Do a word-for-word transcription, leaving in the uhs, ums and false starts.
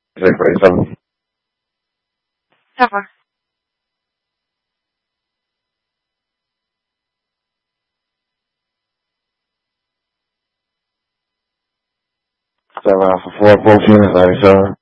C'est quoi ça? Ça va. Ça va, faut pouvoir continuer avec ça.